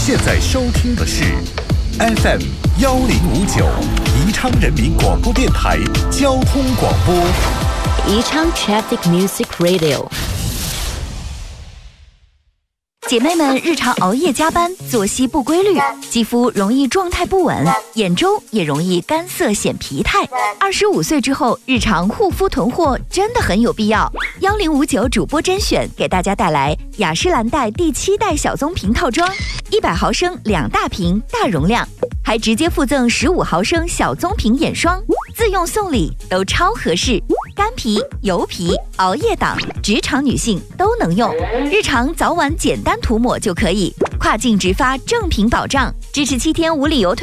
现在收听的是 FM 1059宜昌人民广播电台交通广播。 宜昌 Traffic Music Radio。姐妹们日常熬夜加班，作息不规律，肌肤容易状态不稳，眼周也容易干涩显疲态。25岁之后，日常护肤囤货真的很有必要。1059主播甄选给大家带来雅诗兰黛第7代小棕瓶套装，100毫升2大瓶，大容量，还直接附赠15毫升小棕瓶眼霜，自用送礼都超合适。干皮、油皮、熬夜党、职场女性都能用，日常早晚简单涂抹就可以，跨境直发正品保障，支持7天无理由退